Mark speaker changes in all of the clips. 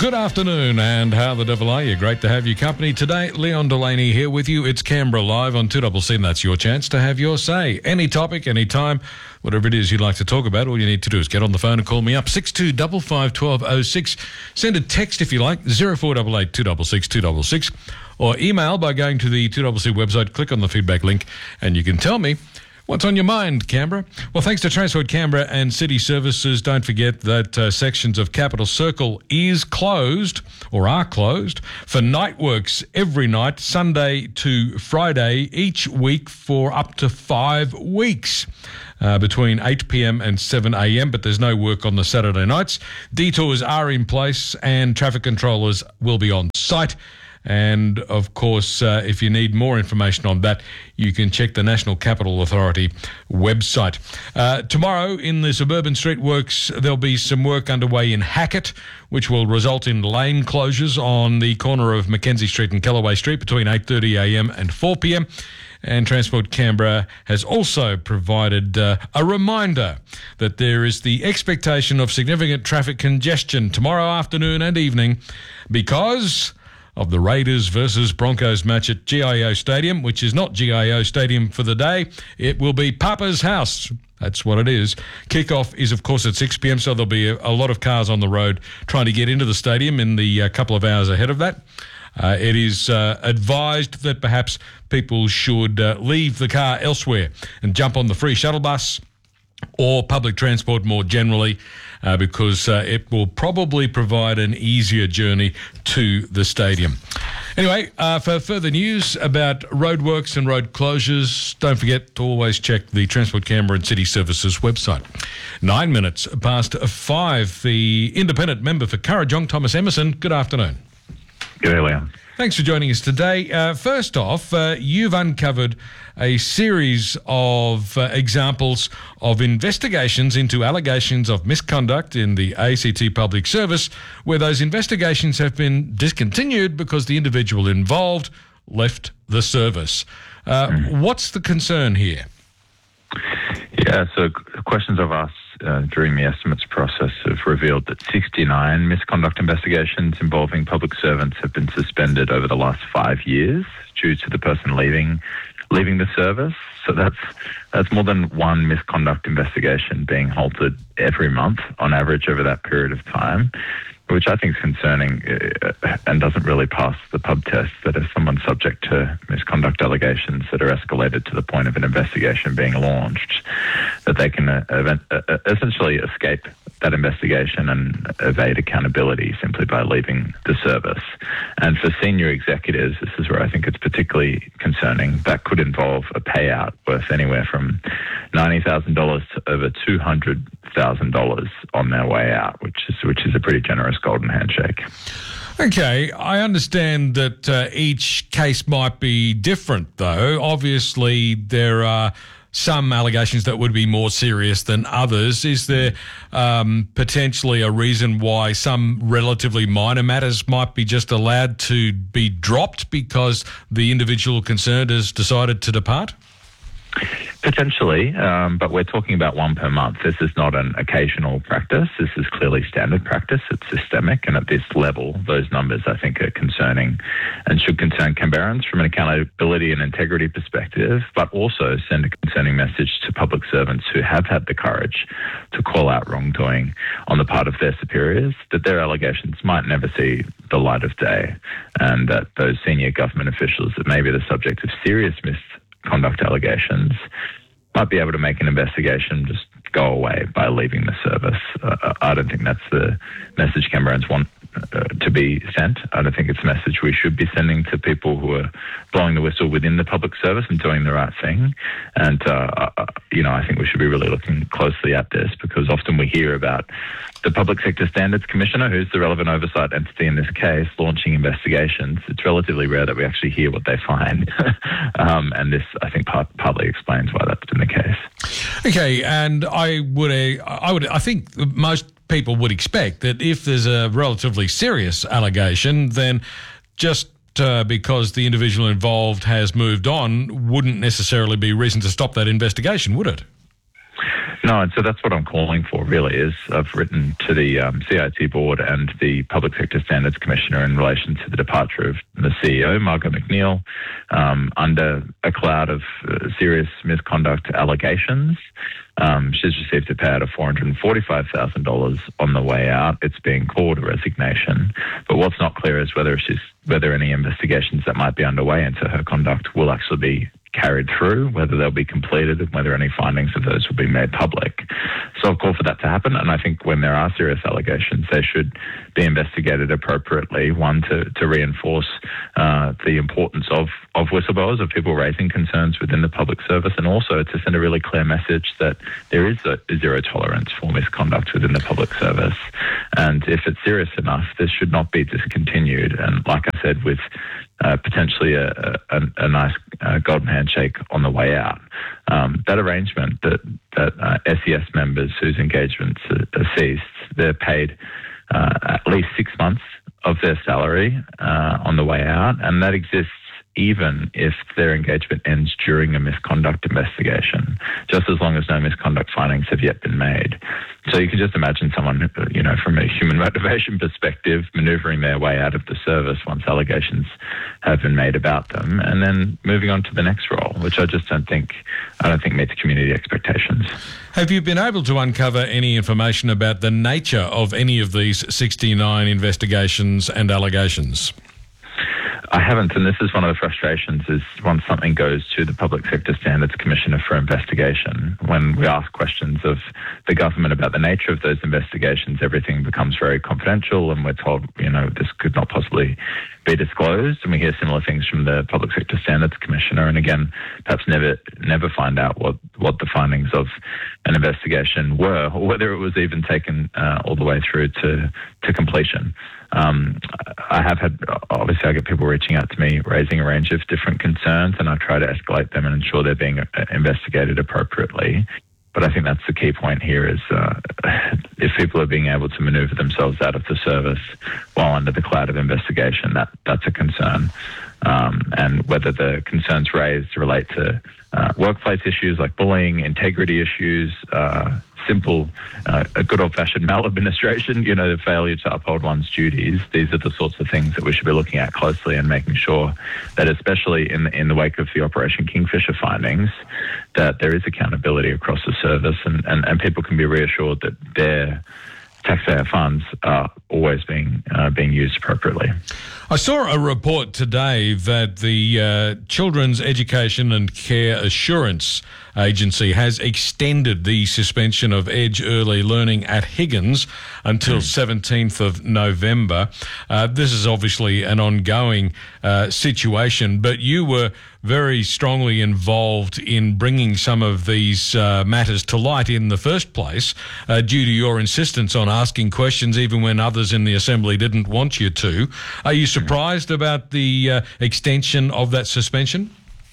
Speaker 1: Good afternoon, and how the devil are you? Great to have your company today. Leon Delaney here with you. It's Canberra Live on 2CC, and that's your chance to have your say. Any topic, any time, whatever it is you'd like to talk about, all you need to do is get on the phone and call me up, 6255 1206. Send a text if you like, 0488 266 266, or email by going to the 2CC website, click on the feedback link, and you can tell me what's on your mind, Canberra? Well, thanks to Transport Canberra and City Services, don't forget that sections of Capital Circle is closed, or are closed, for night works every night, Sunday to Friday, each week for up to 5 weeks. Between 8 p.m. and 7 a.m, but there's no work on the Saturday nights. Detours are in place and traffic controllers will be on site. And, of course, if you need more information on that, you can check the National Capital Authority website. Tomorrow, in the suburban street works, there'll be some work underway in Hackett, which will result in lane closures on the corner of Mackenzie Street and Kellaway Street between 8:30 a.m. and 4 p.m. And Transport Canberra has also provided a reminder that there is the expectation of significant traffic congestion tomorrow afternoon and evening because of the Raiders versus Broncos match at GIO Stadium, which is not GIO Stadium for the day. It will be Papa's house. That's what it is. Kickoff is, of course, at 6 p.m, so there'll be a lot of cars on the road trying to get into the stadium in the couple of hours ahead of that. It is advised that perhaps people should leave the car elsewhere and jump on the free shuttle bus or public transport more generally, because it will probably provide an easier journey to the stadium. Anyway, for further news about roadworks and road closures, don't forget to always check the Transport Canberra and City Services website. 9 minutes past 5, the independent member for Kurrajong, Thomas Emerson. Good afternoon.
Speaker 2: G'day, Leon.
Speaker 1: Thanks for joining us today. First off, you've uncovered a series of examples of investigations into allegations of misconduct in the ACT Public Service, where those investigations have been discontinued because the individual involved left the service. What's the concern here?
Speaker 2: Yeah, so questions I've asked during the estimates process have revealed that 69 misconduct investigations involving public servants have been suspended over the last 5 years due to the person leaving the service. So that's more than one misconduct investigation being halted every month on average over that period of time, which I think is concerning and doesn't really pass the pub test, that if someone's subject to misconduct allegations that are escalated to the point of an investigation being launched, that they can essentially escape that investigation and evade accountability simply by leaving the service. And for senior executives, this is where I think it's particularly concerning. That could involve a payout worth anywhere from $90,000 to over $200,000 on their way out, which is a pretty generous golden handshake.
Speaker 1: Okay, I understand that each case might be different, though. Obviously, there are some allegations that would be more serious than others. Is there potentially a reason why some relatively minor matters might be just allowed to be dropped because the individual concerned has decided to depart?
Speaker 2: Potentially, but we're talking about one per month. This is not an occasional practice. This is clearly standard practice. It's systemic, and at this level, those numbers, I think, are concerning and should concern Canberrans from an accountability and integrity perspective, but also send a concerning message to public servants who have had the courage to call out wrongdoing on the part of their superiors, that their allegations might never see the light of day, and that those senior government officials that may be the subject of serious misconduct allegations might be able to make an investigation just go away by leaving the service. I don't think that's the message Canberrans want to be sent. I don't think it's a message we should be sending to people who are blowing the whistle within the public service and doing the right thing. And, I think we should be really looking closely at this, because often we hear about the Public Sector Standards Commissioner, who's the relevant oversight entity in this case, launching investigations. It's relatively rare that we actually hear what they find. And this, I think, partly explains why that's been the case.
Speaker 1: Okay, and I think most people would expect that if there's a relatively serious allegation, then just because the individual involved has moved on wouldn't necessarily be reason to stop that investigation, would it?
Speaker 2: No, and so that's what I'm calling for, really, is I've written to the CIT board and the Public Sector Standards Commissioner in relation to the departure of the CEO, Margot McNeil, under a cloud of serious misconduct allegations. She's received a payout of $445,000 on the way out. It's being called a resignation. But what's not clear is whether any investigations that might be underway into her conduct will actually be carried through, whether they'll be completed, and whether any findings of those will be made public. So I'll call for that to happen, and I think when there are serious allegations, they should be investigated appropriately. One, to reinforce the importance of whistleblowers, of people raising concerns within the public service, and also to send a really clear message that there is a zero tolerance for misconduct within the public service. And if it's serious enough, this should not be discontinued. And like I said, with potentially a nice golden handshake on the way out. That arrangement that SES members whose engagements are ceased, they're paid at least 6 months of their salary on the way out, and that exists even if their engagement ends during a misconduct investigation, just as long as no misconduct findings have yet been made. So you can just imagine someone, from a human motivation perspective, manoeuvring their way out of the service once allegations have been made about them, and then moving on to the next role, which I don't think meets community expectations.
Speaker 1: Have you been able to uncover any information about the nature of any of these 69 investigations and allegations?
Speaker 2: I haven't, and this is one of the frustrations, is once something goes to the Public Sector Standards Commissioner for investigation, when we ask questions of the government about the nature of those investigations, everything becomes very confidential, and we're told, this could not possibly be disclosed, and we hear similar things from the Public Sector Standards Commissioner, and again, perhaps never find out what the findings of an investigation were, or whether it was even taken all the way through to completion. I get people reaching out to me, raising a range of different concerns, and I try to escalate them and ensure they're being investigated appropriately. But I think that's the key point here is if people are being able to maneuver themselves out of the service while under the cloud of investigation, that's a concern. And whether the concerns raised relate to workplace issues like bullying, integrity issues, simple, a good old-fashioned maladministration, the failure to uphold one's duties. These are the sorts of things that we should be looking at closely and making sure that, especially in the wake of the Operation Kingfisher findings, that there is accountability across the service and people can be reassured that their taxpayer funds are always being used appropriately.
Speaker 1: I saw a report today that the Children's Education and Care Assurance Agency has extended the suspension of Edge Early Learning at Higgins until 17th of November. This is obviously an ongoing situation, but you were very strongly involved in bringing some of these matters to light in the first place due to your insistence on asking questions even when others in the Assembly didn't want you to. Are you surprised about the extension of that suspension?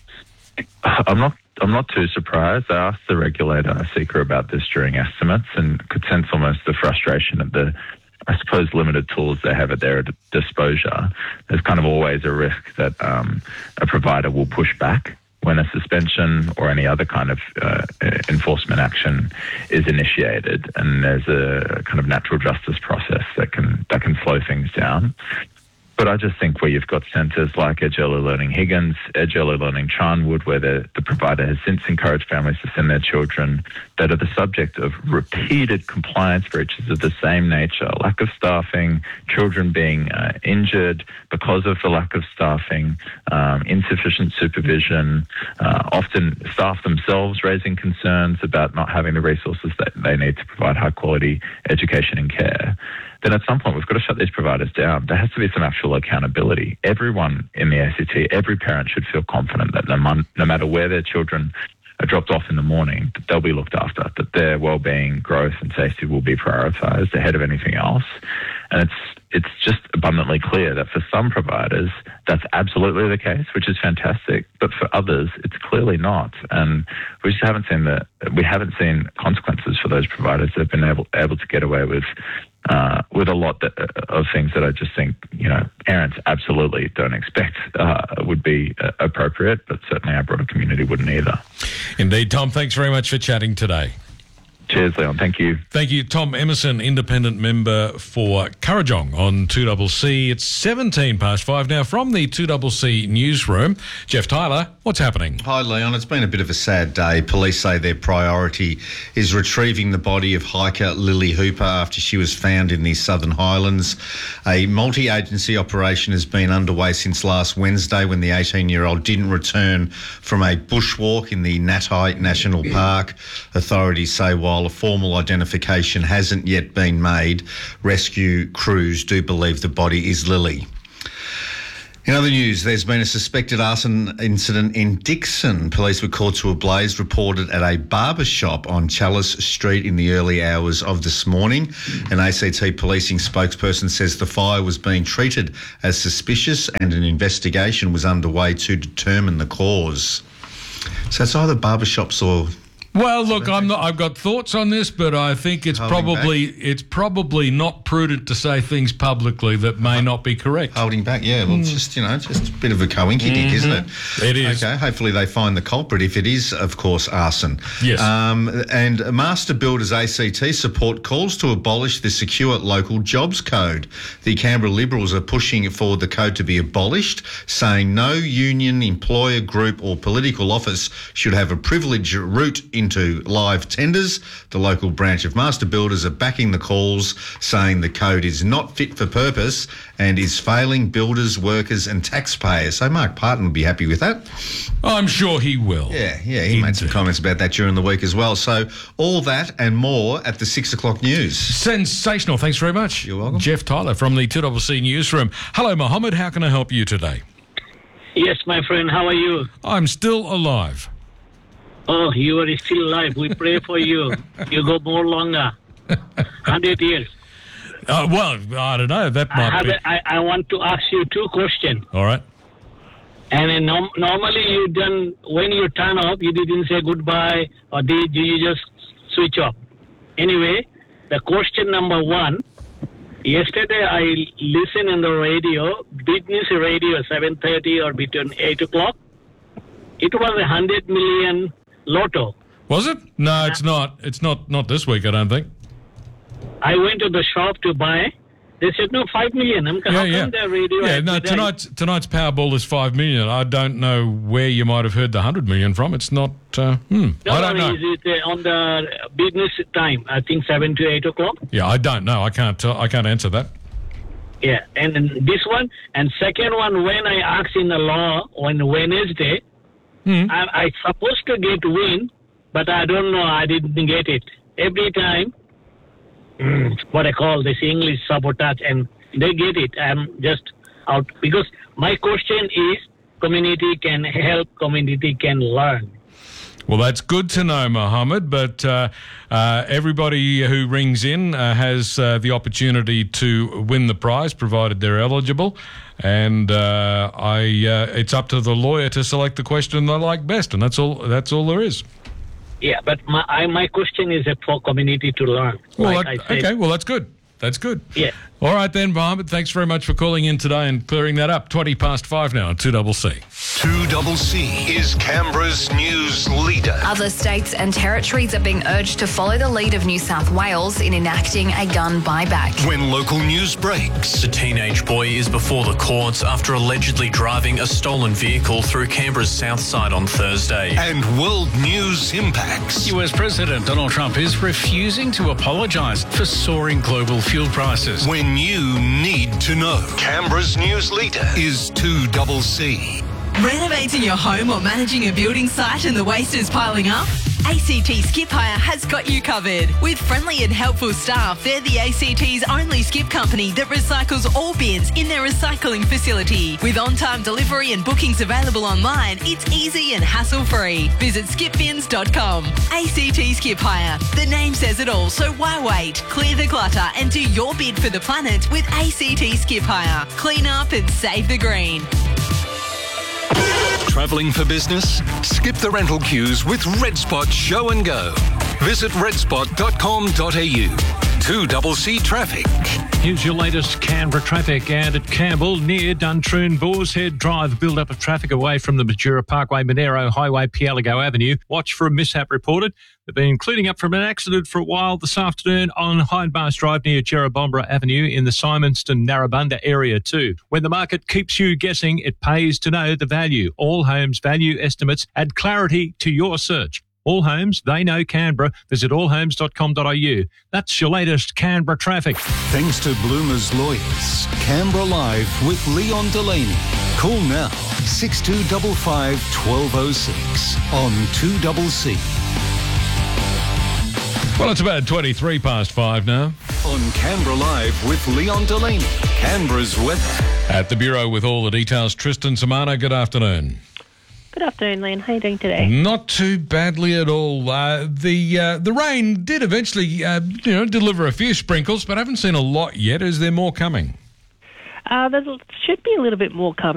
Speaker 2: I'm not too surprised. I asked the regulator, CECA, about this during estimates and could sense almost the frustration at the, I suppose, limited tools they have at their disposal. There's kind of always a risk that a provider will push back when a suspension or any other kind of enforcement action is initiated, and there's a kind of natural justice process that can slow things down. But I just think where you've got centres like Edge Early Learning Higgins, Edge Early Learning Charnwood, where the provider has since encouraged families to send their children that are the subject of repeated compliance breaches of the same nature, lack of staffing, children being injured because of the lack of staffing, insufficient supervision, often staff themselves raising concerns about not having the resources that they need to provide high quality education and care. Then at some point we've got to shut these providers down. There has to be some actual accountability. Everyone in the ACT, every parent should feel confident that no matter where their children are dropped off in the morning, that they'll be looked after, that their well-being, growth and safety will be prioritised ahead of anything else. And it's just abundantly clear that for some providers that's absolutely the case, which is fantastic, but for others it's clearly not. And we just haven't seen consequences for those providers that have been able to get away with a lot of things that I just think, parents absolutely don't expect would be appropriate, but certainly our broader community wouldn't either.
Speaker 1: Indeed, Tom, thanks very much for chatting today.
Speaker 2: Cheers, Leon. Thank you.
Speaker 1: Thank you. Tom Emerson, independent member for Kurrajong on 2CC. It's 5:17 now from the 2CC newsroom. Jeff Tyler, what's happening?
Speaker 3: Hi, Leon. It's been a bit of a sad day. Police say their priority is retrieving the body of hiker Lily Hooper after she was found in the Southern Highlands. A multi-agency operation has been underway since last Wednesday when the 18-year-old didn't return from a bushwalk in the Natai National Park. Authorities say while a formal identification hasn't yet been made, rescue crews do believe the body is Lily. In other news, there's been a suspected arson incident in Dixon. Police were called to a blaze reported at a barber shop on Chalice Street in the early hours of this morning. An ACT policing spokesperson says the fire was being treated as suspicious and an investigation was underway to determine the cause. So it's either barber shops or...
Speaker 1: Well, look, I've got thoughts on this, but I think it's probably not prudent to say things publicly that may not be correct.
Speaker 3: Holding back, yeah. Well, it's just a bit of a coinky-dink, isn't it?
Speaker 1: It is.
Speaker 3: Okay, hopefully they find the culprit if it is, of course, arson.
Speaker 1: Yes.
Speaker 3: And Master Builders ACT support calls to abolish the Secure Local Jobs Code. The Canberra Liberals are pushing for the code to be abolished, saying no union, employer group or political office should have a privileged route into live tenders. The local branch of Master Builders are backing the calls, saying the code is not fit for purpose and is failing builders, workers and taxpayers. So Mark Parton will be happy with that.
Speaker 1: I'm sure he will.
Speaker 3: Yeah, he made some comments about that during the week as well. So all that and more at the 6 o'clock news.
Speaker 1: Sensational. Thanks very much.
Speaker 3: You're welcome.
Speaker 1: Jeff Tyler from the 2CC newsroom. Hello, Mohammed. How can I help you today?
Speaker 4: Yes, my friend. How are you?
Speaker 1: I'm still alive.
Speaker 4: Oh, you are still alive. We pray for you. You go more longer. 100 years.
Speaker 1: Well, I don't know. That might be.
Speaker 4: I want to ask you two questions.
Speaker 1: All right.
Speaker 4: And then normally when you turn off, you didn't say goodbye or did you just switch off? Anyway, the question number one, yesterday I listened on the radio, business radio, 7:30 or between 8 o'clock. It was 100 million lotto.
Speaker 1: Was it? No, it's not. It's not this week, I don't think.
Speaker 4: I went to the shop to buy. They said, no, 5 million. How come the radio...
Speaker 1: Yeah, no, tonight's Powerball is 5 million. I don't know where you might have heard the 100 million from. It's not... I don't know.
Speaker 4: Is it on the business time? I think 7 to 8 o'clock.
Speaker 1: Yeah, I don't know. I can't answer that.
Speaker 4: Yeah, and then this one. And second one, when I asked in the law on Wednesday, I supposed to get win, but I don't know. I didn't get it. Every time, what I call this English sabotage, and they get it. I'm just out because my question is community can help, community can learn.
Speaker 1: Well, that's good to know, Mohammed, but everybody who rings in has the opportunity to win the prize, provided they're eligible. And it's up to the lawyer to select the question they like best, and that's all there is.
Speaker 4: Yeah, but my question is for community to learn.
Speaker 1: Well, okay, well, that's good. That's good.
Speaker 4: Yeah.
Speaker 1: All right then, Mohammed, thanks very much for calling in today and clearing that up. 5:20 now on 2CC.
Speaker 5: 2CC is Canberra's news leader.
Speaker 6: Other states and territories are being urged to follow the lead of New South Wales in enacting a gun buyback.
Speaker 5: When local news breaks.
Speaker 7: The teenage boy is before the courts after allegedly driving a stolen vehicle through Canberra's south side on Thursday.
Speaker 5: And world news impacts.
Speaker 8: US President Donald Trump is refusing to apologise for soaring global fuel prices.
Speaker 5: When you need to know. Canberra's news leader is 2CC.
Speaker 9: Renovating your home or managing a building site and the waste is piling up? ACT Skip Hire has got you covered. With friendly and helpful staff, they're the ACT's only skip company that recycles all bins in their recycling facility. With on-time delivery and bookings available online, it's easy and hassle-free. Visit skipbins.com. ACT Skip Hire. The name says it all, so why wait? Clear the clutter and do your bid for the planet with ACT Skip Hire. Clean up and save the green.
Speaker 5: Travelling for business? Skip the rental queues with RedSpot Show and Go. Visit redspot.com.au. 2CC traffic.
Speaker 8: Here's your latest Canberra traffic. And at Campbell, near Duntroon, Boar's Head Drive, build-up of traffic away from the Majura Parkway, Monero Highway, Pialigo Avenue. Watch for a mishap reported. They've been cleaning up from an accident for a while this afternoon on Hyde Mars Drive near Jerrabomberra Avenue in the Simonston Narrabundah area too. When the market keeps you guessing, it pays to know the value. All Homes value estimates add clarity to your search. All Homes, they know Canberra. Visit allhomes.com.au. That's your latest Canberra traffic.
Speaker 5: Thanks to Bloomer's Lawyers. Canberra Live with Leon Delaney. Call now 6255 1206 on 2CC.
Speaker 1: Well, it's about 23 past 5 now.
Speaker 5: On Canberra Live with Leon Delaney. Canberra's weather.
Speaker 1: At the Bureau with all the details, Tristan Samana, good afternoon.
Speaker 10: Good afternoon, Leon. How are you doing today?
Speaker 1: Not too badly at all. The rain did eventually, deliver a few sprinkles, but I haven't seen a lot yet. Is there more coming?
Speaker 10: There should be a little bit more coming.